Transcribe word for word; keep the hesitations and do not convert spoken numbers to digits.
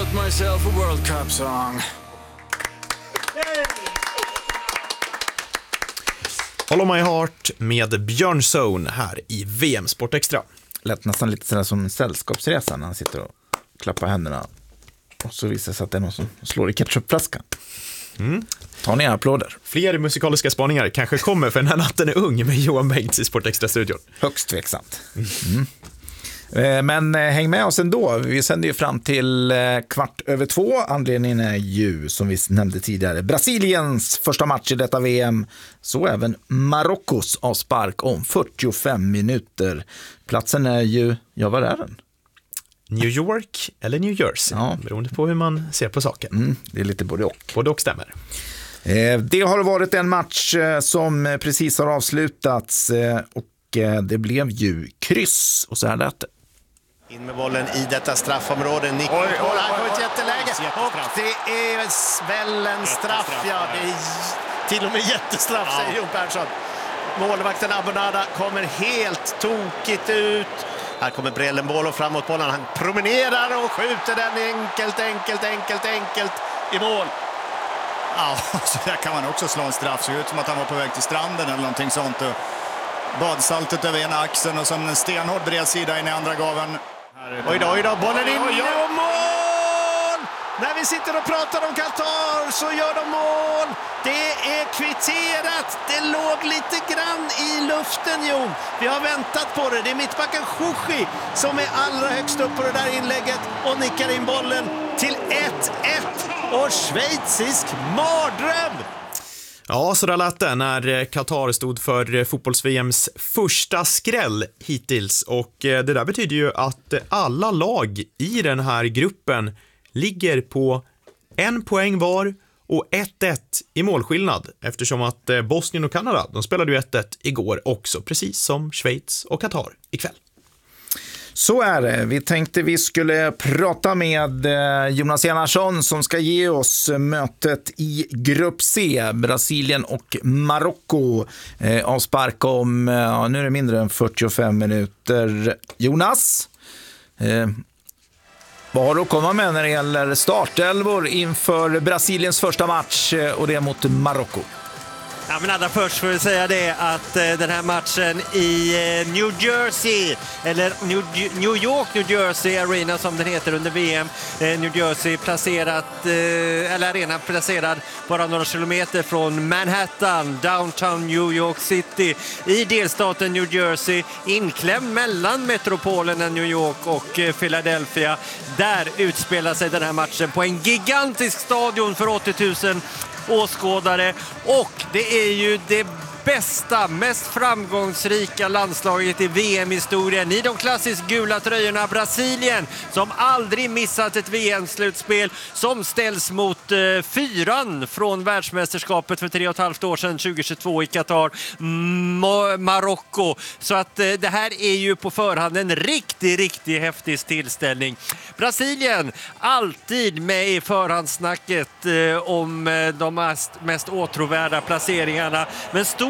wrote myself a World Cup song. Follow My Heart med Björn Zone här i V M Sport Extra. Lät nästan lite sådär som en sällskapsresa när han sitter och klappar händerna. Och så visar det sig att det är någon som slår i ketchupflaskan. Mm. Ta ner applåder. Fler musikaliska spaningar kanske kommer för den här natten är ung med Johan Bengts i Sport Extra-studion. Högst tveksamt. Mm. Men häng med oss ändå. Vi sänder ju fram till kvart över två. Anledningen är ju, som vi nämnde tidigare, Brasiliens första match i detta V M. Så även Marockos avspark om fyrtiofem minuter. Platsen är ju, ja, vad är den? New York eller New Jersey, ja. Beroende på hur man ser på saken. Mm, det är lite både och. Både och stämmer. Det har varit en match som precis har avslutats och det blev ju kryss. Och så här lät det. In med bollen i detta straffområde. Nick, oj, oj, oj, här kommer ett jätteläge. Och det är svällen straff. Ja, det är till och med jättestraff, ja. Säger Jon Persson. Målvakten Abonada kommer helt tokigt ut. Här kommer Brelenbolo framåt bollen. Han promenerar och skjuter den enkelt, enkelt, enkelt, enkelt i mål. Ja, så där kan man också slå en straff. Så ut som att han var på väg till stranden eller någonting sånt. Badsaltet över ena axeln och som en stenhård bredsida in i andra gaven. Oj då, oj då, bollen in och mål! När vi sitter och pratar om Qatar så gör de mål. Det är kvitterat. Det låg lite grann i luften, Jon. Vi har väntat på det. Det är mittbacken Shushi som är allra högst upp på det där inlägget och nickar in bollen till ett ett. Och schweizisk mardröm! Ja, så där lät det när Qatar stod för fotbolls-V M:s första skräll hittills. Och det där betyder ju att alla lag i den här gruppen ligger på en poäng var och ett ett i målskillnad. Eftersom att Bosnien och Kanada, de spelade ju ett ett igår också, precis som Schweiz och Qatar ikväll. Så är det. Vi tänkte vi skulle prata med Jonas Enarsson som ska ge oss mötet i grupp C. Brasilien och Marocko. Eh, avspark om, ja, nu är det mindre än fyrtiofem minuter. Jonas, eh, vad har du att komma med när det gäller startelvor inför Brasiliens första match och det mot Marocko? Ja, men allra först får jag säga det att eh, den här matchen i eh, New Jersey, eller New, New York, New Jersey Arena som den heter under V M. Eh, New Jersey placerat, eh, eller arena placerad bara några kilometer från Manhattan, downtown New York City, i delstaten New Jersey, inklämd mellan metropolen New York och eh, Philadelphia. Där utspelar sig den här matchen på en gigantisk stadion för åttio tusen åskådare, och det är ju det bästa, mest framgångsrika landslaget i V M-historien i de klassiskt gula tröjorna. Brasilien, som aldrig missat ett V M-slutspel, som ställs mot eh, fyran från världsmästerskapet för tre och ett halvt år sedan, tjugohundratjugotvå i Qatar, Ma- Marocko. Så att eh, det här är ju på förhand en riktigt, riktigt häftig tillställning. Brasilien, alltid med i förhandssnacket eh, om eh, de mest, mest åtråvärda placeringarna, men stor